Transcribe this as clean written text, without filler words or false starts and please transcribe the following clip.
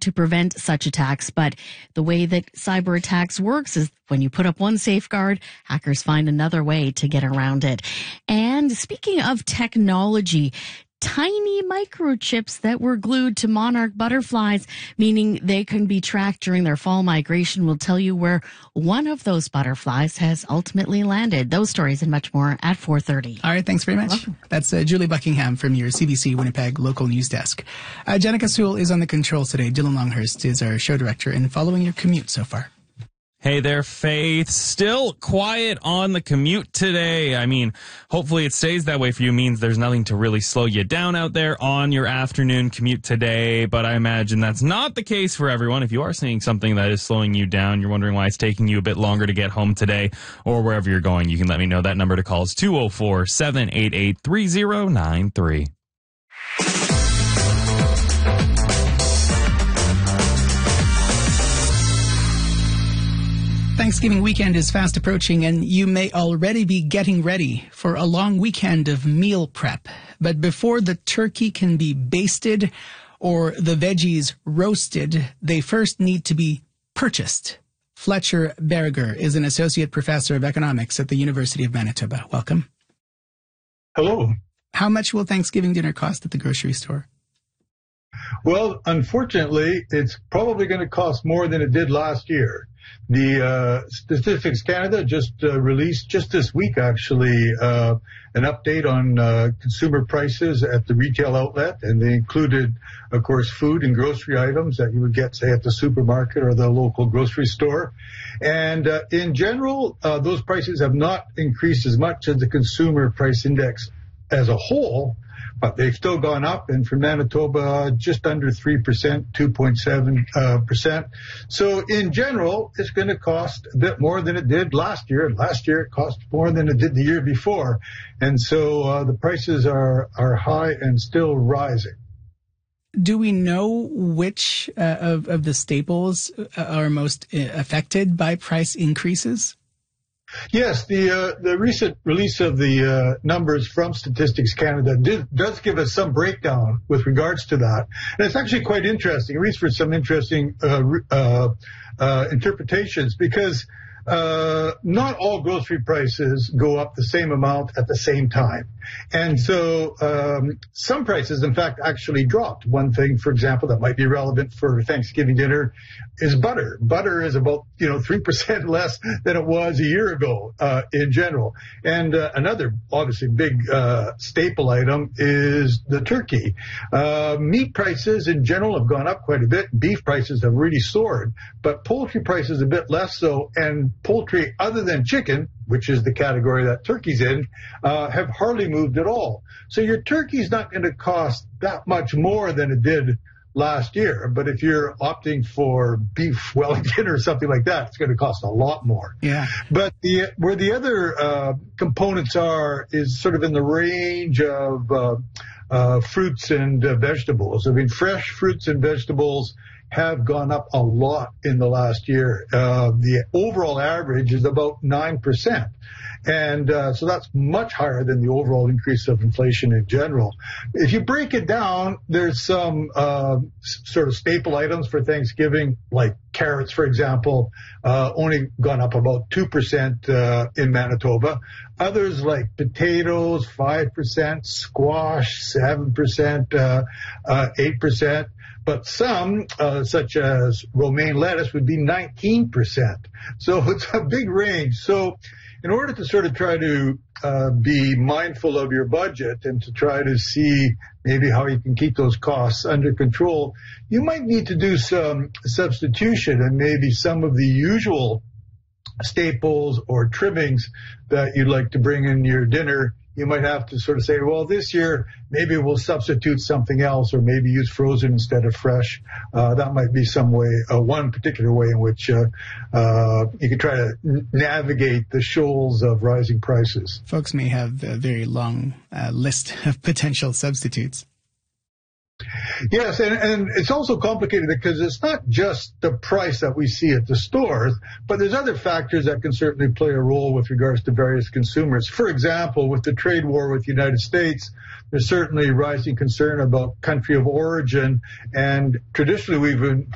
to prevent such attacks, but the way that cyber attacks works is when you put up one safeguard, hackers find another way to get around it. And speaking of technology, tiny microchips that were glued to monarch butterflies, meaning they can be tracked during their fall migration, will tell you where one of those butterflies has ultimately landed. Those stories and much more at 4:30. All right, thanks very much. Welcome. That's Julie Buckingham from your CBC Winnipeg local news desk. Jenica Sewell is on the controls today. Dylan Longhurst is our show director. And following your commute so far? Hey there, Faith. Still quiet on the commute today. I mean, hopefully it stays that way for you. Means there's nothing to really slow you down out there on your afternoon commute today. But I imagine that's not the case for everyone. If you are seeing something that is slowing you down, you're wondering why it's taking you a bit longer to get home today or wherever you're going, you can let me know. That number to call is 204-788-3093. Thanksgiving weekend is fast approaching, and you may already be getting ready for a long weekend of meal prep. But before the turkey can be basted or the veggies roasted, they first need to be purchased. Fletcher Berger is an associate professor of economics at the University of Manitoba. Welcome. Hello. How much will Thanksgiving dinner cost at the grocery store? Well, unfortunately, it's probably going to cost more than it did last year. The Statistics Canada just released just this week, actually, an update on consumer prices at the retail outlet, and they included, of course, food and grocery items that you would get, say, at the supermarket or the local grocery store. And in general, those prices have not increased as much as the consumer price index as a whole, but they've still gone up, and for Manitoba, just under 3%, 2.7%. So in general, it's going to cost a bit more than it did last year. Last year, it cost more than it did the year before. And so the prices are high and still rising. Do we know which of the staples are most affected by price increases? Yes, the recent release of the numbers from Statistics Canada does give us some breakdown with regards to that. And it's actually quite interesting. It reads for some interesting interpretations because not all grocery prices go up the same amount at the same time. And so some prices, in fact, actually dropped. One thing, for example, that might be relevant for Thanksgiving dinner is butter. Butter is about 3% less than it was a year ago in general. And another, obviously, big staple item is the turkey. Meat prices in general have gone up quite a bit. Beef prices have really soared, but poultry prices a bit less so. And poultry, other than chicken, which is the category that turkey's in, have hardly moved at all. So your turkey's not going to cost that much more than it did last year. But if you're opting for beef Wellington or something like that, it's going to cost a lot more. Yeah. But where the other components are is sort of in the range of fruits and vegetables. I mean, fresh fruits and vegetables have gone up a lot in the last year. The overall average is about 9%. And so that's much higher than the overall increase of inflation in general. If you break it down, there's some sort of staple items for Thanksgiving, like carrots, for example, only gone up about 2% in Manitoba. Others like potatoes, 5%, squash, 7%, 8%. But some, such as romaine lettuce, would be 19%. So it's a big range. So in order to sort of try to be mindful of your budget and to try to see maybe how you can keep those costs under control, you might need to do some substitution, and maybe some of the usual staples or trimmings that you'd like to bring in your dinner, you might have to sort of say, well, this year, maybe we'll substitute something else, or maybe use frozen instead of fresh. That might be some way, one particular way in which you can try to navigate the shoals of rising prices. Folks may have a very long list of potential substitutes. Yes, and it's also complicated because it's not just the price that we see at the stores, but there's other factors that can certainly play a role with regards to various consumers. For example, with the trade war with the United States, there's certainly rising concern about country of origin, and traditionally we've been